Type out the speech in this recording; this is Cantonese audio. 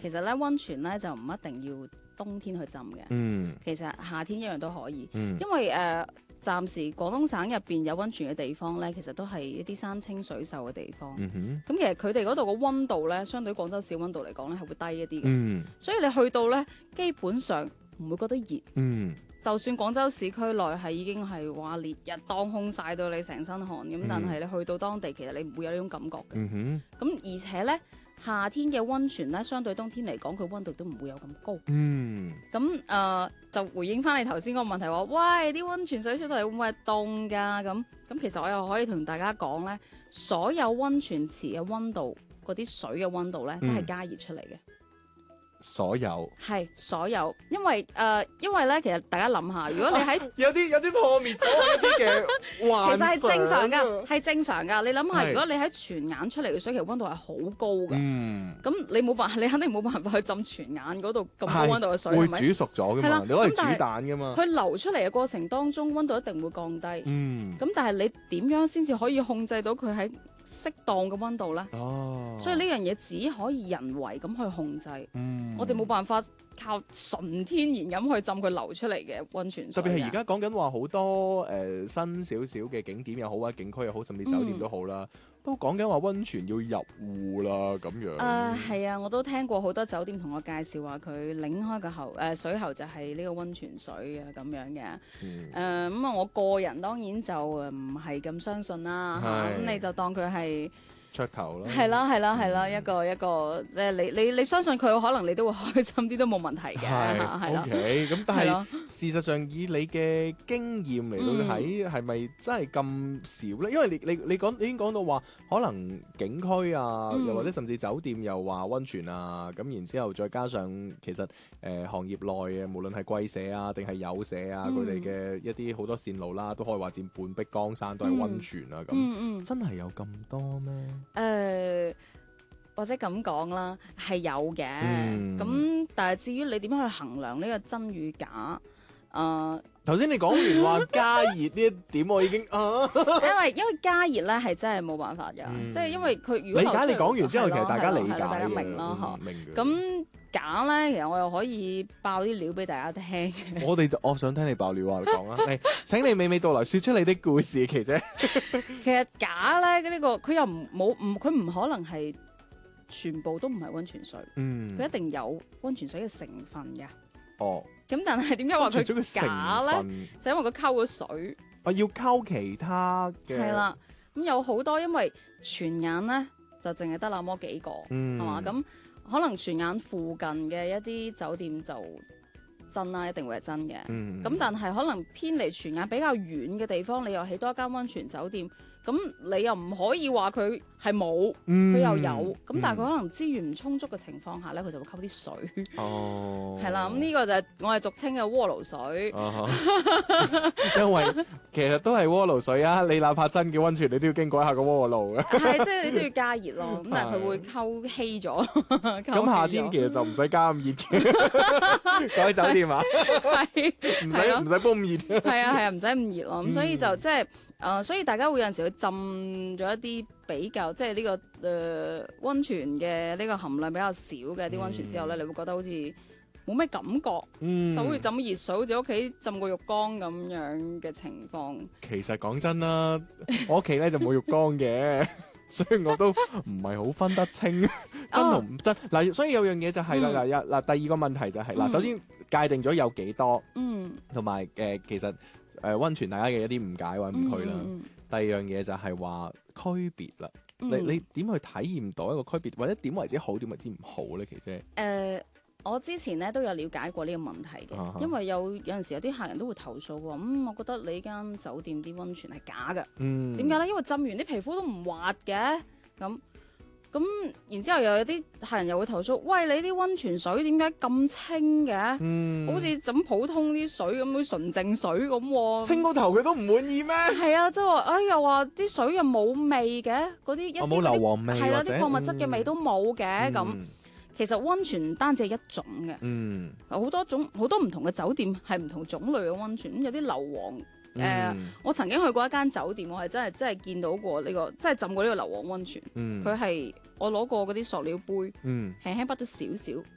其實咧溫泉咧就唔一定要冬天去浸嘅，其實夏天一樣都可以，因為暫時廣東省入邊有溫泉嘅地方咧，其實都係一啲山清水秀嘅地方。咁其實佢哋嗰度嘅溫度咧，相對廣州市溫度嚟講咧，係會低一啲嘅。所以你去到咧，基本上唔會覺得熱。就算廣州市區內係已經係話烈日當空曬到你成身汗咁，但係你去到當地，其實你唔會有呢種感覺嘅。咁而且咧，夏天嘅溫泉咧，相對冬天嚟講，佢溫度都唔會有咁高。咁就回應翻你頭先個問題話，喂，啲溫泉水出到嚟會唔會係凍㗎？咁其實我又可以同大家講咧，所有溫泉池嘅溫度，嗰啲水嘅溫度咧，都係加熱出嚟嘅。所有，因為咧，其實大家諗下，如果你喺有啲破滅咗一啲嘅幻想， 其實係正常㗎，係正常㗎。你諗下，如果你喺泉眼出嚟嘅水，其實溫度係好高㗎。咁你肯定冇辦法去浸泉眼嗰度咁高溫度嘅水， 會煮熟咗㗎嘛？你攞嚟煮蛋㗎嘛？ 佢流出嚟嘅過程當中，溫度一定會降低。咁但係你點樣先至可以控制到佢喺適當嘅溫度咧？所以呢樣嘢只可以人為咁去控制。我哋冇辦法靠純天然咁去浸佢流出嚟嘅溫泉水。 特別係而家講緊話好多新少少嘅景點又好啊，景區又好，甚至酒店都好啦，都講緊話溫泉要入戶啦咁樣。 係啊，我都聽過好多酒店同我介紹話佢擰開個水喉就係呢個溫泉水啊咁樣嘅。咁我個人當然就唔係咁相信啦嚇。咁你就當佢係噱頭啦， 係啦，一個即係你相信佢，可能你都會開心啲，都冇問題嘅。係 OK， 咁但係事實上以你嘅經驗嚟到睇，係咪真係咁少咧？因為你已經講到話，可能景區啊，又或者甚至酒店又話溫泉啊，咁然之後再加上其實行業內嘅，無論係貴社啊定係有社啊，佢哋嘅一啲好多線路啦，都可以話佔半壁江山都係溫泉啊咁。真係有咁多咩？ 或者咁講啦，係有嘅。咁但係至於你點樣去衡量呢個真與假？ 頭先你講完話加熱呢一點，我已經因為加熱咧係真係冇辦法㗎，即係因為佢如果理解你講完之後，其實大家理解， 大家明咯嗬。 明嘅。 咁假咧，其實我又可以爆啲料俾大家聽。 我想聽你爆料啊！你講啊，嚟請你娓娓道來，說出你的故事，琪姐。 其實假咧，呢個佢又佢唔可能係全部都唔係溫泉水，佢一定有溫泉水嘅成分嘅。咁但係點解話佢假咧？就因為佢溝咗水。 要溝其他嘅。 係啦，咁有好多，因為泉眼咧就淨係得那麼幾個，係嘛？咁可能泉眼附近嘅一啲酒店就真啦，一定會係真嘅。咁但係可能偏離泉眼比較遠嘅地方，你又起多一間溫泉酒店。咁你又唔可以話佢係冇，佢又有，咁但係佢可能資源唔充足嘅情況下咧，佢就會溝啲水。係啦，咁呢個就係我哋俗稱嘅鍋爐水。 因為其實都係鍋爐水啊，你哪怕真嘅溫泉，你都要經過一下個鍋爐嘅。 係，即係你都要加熱咯，咁但係佢會溝稀咗。 咁夏天其實就唔使加咁熱嘅，各位酒店啊，唔使煲咁熱。 係啊，唔使咁熱咯，咁所以就即係。所以大家會有陣時會浸咗一啲比較，即係呢個溫泉嘅呢個含量比較少嘅啲溫泉之後咧，你會覺得好似冇咩感覺，就好似浸熱水，好似屋企浸個浴缸咁樣嘅情況。 其實講真啦，我屋企咧就冇浴缸嘅，所以我都唔係好分得清真同唔真。嗱，所以有樣嘢就係啦，嗱，第二個問題就係嗱，首先界定咗有幾多，同埋其實。溫泉大家嘅一啲誤解或者誤區啦。第二樣嘢就係話區別啦。你點去體驗到一個區別，或者點為之好，點為之唔好咧？其實我之前咧都有了解過呢個問題嘅，因為有陣時有啲客人都會投訴過，我覺得你間酒店啲溫泉係假嘅。點解咧？因為浸完啲皮膚都唔滑嘅咁，然之後又有啲客人又會投訴，喂，你啲溫泉水點解咁清嘅？好似咁普通啲水咁，好似純淨水咁。清個頭佢都唔滿意咩？ 係啊，即係話，又話啲水又冇味嘅，嗰啲冇硫磺味， 係啦，啲礦物質嘅味都冇嘅咁。其實溫泉唔單止係一種嘅，好多唔同嘅酒店係唔同種類嘅溫泉，有啲硫磺。我曾經去過一間酒店，我係真係見到過呢個，真係浸過呢個硫磺溫泉。佢係我攞過嗰啲塑料杯，輕輕滗咗少少，